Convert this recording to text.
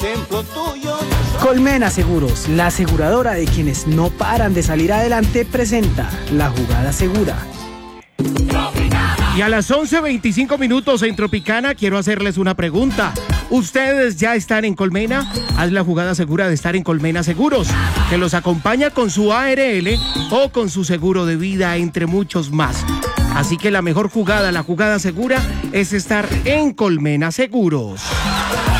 ejemplo tuyo. Colmena Seguros, la aseguradora de quienes no paran de salir adelante, presenta La Jugada Segura. Y a las 11:25 en Tropicana quiero hacerles una pregunta. ¿Ustedes ya están en Colmena? Haz la jugada segura de estar en Colmena Seguros, que los acompaña con su ARL o con su seguro de vida, entre muchos más. Así que la mejor jugada, la jugada segura, es estar en Colmena Seguros.